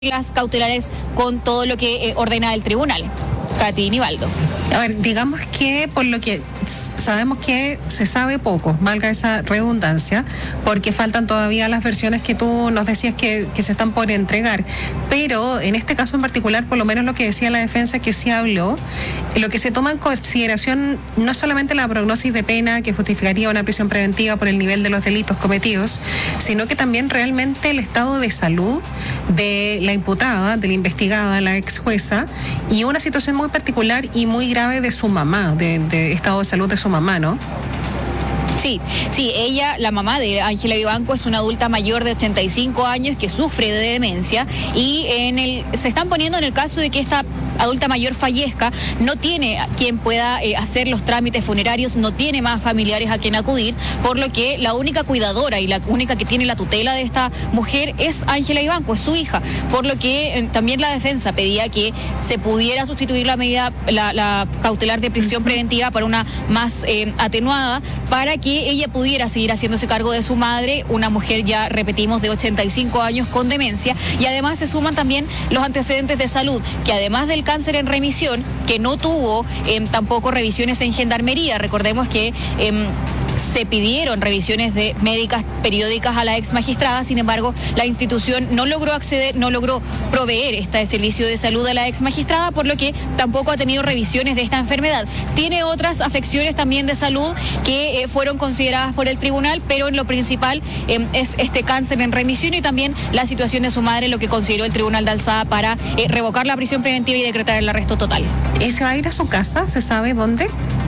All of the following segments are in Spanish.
las cautelares con todo lo que ordena el tribunal. Katy Nivaldo. A ver, digamos que por lo que sabemos que se sabe poco, valga esa redundancia, porque faltan todavía las versiones que tú nos decías que se están por entregar, pero en este caso en particular, por lo menos lo que decía la defensa que sí habló, lo que se toma en consideración no es solamente la prognosis de pena que justificaría una prisión preventiva por el nivel de los delitos cometidos, sino que también realmente el estado de salud de la imputada, de la investigada, la ex jueza, y una situación muy particular y muy grave de su mamá, de estado de salud de su mamá, ¿no? Sí, ella, la mamá de Ángela Vivanco, es una adulta mayor de 85 años que sufre de demencia y se están poniendo en el caso de que esta adulta mayor fallezca, no tiene quien pueda hacer los trámites funerarios, no tiene más familiares a quien acudir, por lo que la única cuidadora y la única que tiene la tutela de esta mujer es Ángela Vivanco, es su hija, por lo que también la defensa pedía que se pudiera sustituir la medida, la cautelar de prisión preventiva por una más atenuada, para que ella pudiera seguir haciéndose cargo de su madre, una mujer ya, repetimos, de 85 años con demencia, y además se suman también los antecedentes de salud, que además del cáncer en remisión, que no tuvo tampoco revisiones en gendarmería. Recordemos que se pidieron revisiones médicas periódicas a la ex magistrada, sin embargo, la institución no logró proveer este servicio de salud a la ex magistrada, por lo que tampoco ha tenido revisiones de esta enfermedad. Tiene otras afecciones también de salud que fueron consideradas por el tribunal, pero en lo principal es este cáncer en remisión y también la situación de su madre, lo que consideró el tribunal de alzada para revocar la prisión preventiva y decretar el arresto total. ¿Y se va a ir a su casa? ¿Se sabe dónde?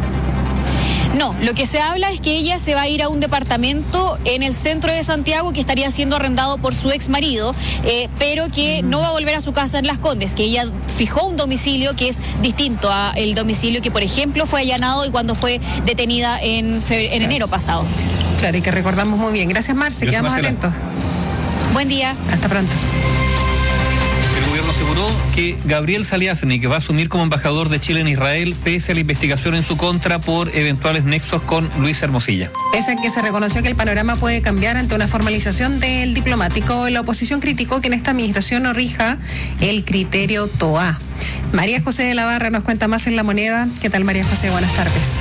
No, lo que se habla es que ella se va a ir a un departamento en el centro de Santiago que estaría siendo arrendado por su ex marido, pero que no va a volver a su casa en Las Condes, que ella fijó un domicilio que es distinto al domicilio que, por ejemplo, fue allanado y cuando fue detenida en enero pasado. Claro, y que recordamos muy bien. Gracias, Marce. Gracias, quedamos Marcela. atentos. Buen día. Hasta pronto. El gobierno aseguró que Gabriel Saliasnik va a asumir como embajador de Chile en Israel pese a la investigación en su contra por eventuales nexos con Luis Hermosilla. Pese a que se reconoció que el panorama puede cambiar ante una formalización del diplomático, la oposición criticó que en esta administración no rija el criterio TOA. María José de la Barra nos cuenta más en La Moneda. ¿Qué tal, María José? Buenas tardes.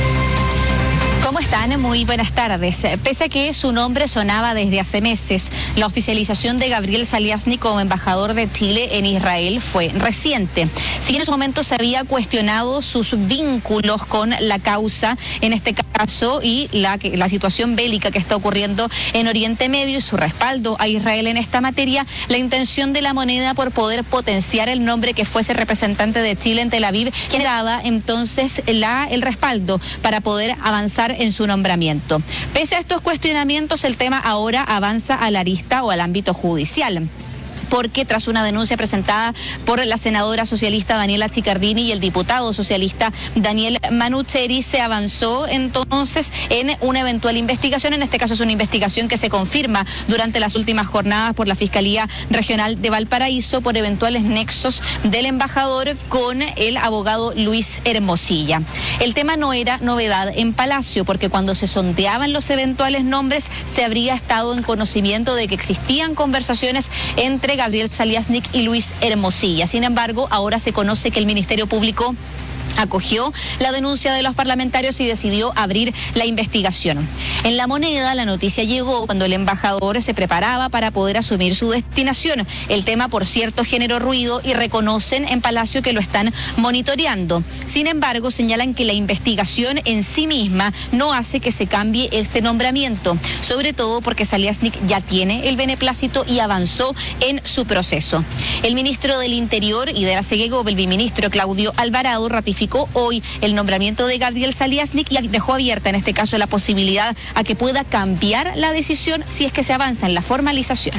¿Cómo están? Muy buenas tardes. Pese a que su nombre sonaba desde hace meses, la oficialización de Gabriel Saliasnik como embajador de Chile en Israel fue reciente. Si bien en su momento se había cuestionado sus vínculos con la causa, en este caso, y la situación bélica que está ocurriendo en Oriente Medio y su respaldo a Israel en esta materia, la intención de La Moneda por poder potenciar el nombre que fuese representante de Chile en Tel Aviv generaba entonces el respaldo para poder avanzar en su nombramiento. Pese a estos cuestionamientos, el tema ahora avanza a la arista o al ámbito judicial, porque tras una denuncia presentada por la senadora socialista Daniela Chiccardini y el diputado socialista Daniel Manucheri, se avanzó entonces en una eventual investigación. En este caso es una investigación que se confirma durante las últimas jornadas por la Fiscalía Regional de Valparaíso por eventuales nexos del embajador con el abogado Luis Hermosilla. El tema no era novedad en Palacio, porque cuando se sondeaban los eventuales nombres se habría estado en conocimiento de que existían conversaciones entre Gabriel Saliasnik y Luis Hermosilla. Sin embargo, ahora se conoce que el Ministerio Público acogió la denuncia de los parlamentarios y decidió abrir la investigación. En La Moneda, la noticia llegó cuando el embajador se preparaba para poder asumir su destinación. El tema, por cierto, generó ruido y reconocen en Palacio que lo están monitoreando. Sin embargo, señalan que la investigación en sí misma no hace que se cambie este nombramiento, sobre todo porque Saliasnik ya tiene el beneplácito y avanzó en su proceso. El ministro del Interior y de la SEGEGOV, el viceministro Claudio Alvarado, ratificó hoy el nombramiento de Gabriel Saliasnik y dejó abierta en este caso la posibilidad a que pueda cambiar la decisión si es que se avanza en la formalización.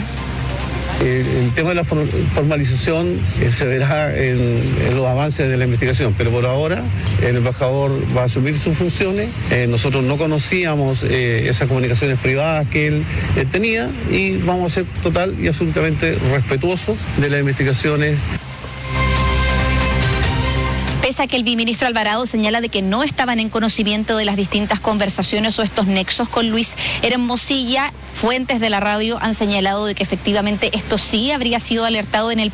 El tema de la formalización se verá en los avances de la investigación, pero por ahora el embajador va a asumir sus funciones. Nosotros no conocíamos esas comunicaciones privadas que él tenía y vamos a ser total y absolutamente respetuosos de las investigaciones. Pese a que el viceministro Alvarado señala de que no estaban en conocimiento de las distintas conversaciones o estos nexos con Luis Hermosilla, Fuentes de la radio han señalado de que efectivamente esto sí habría sido alertado en el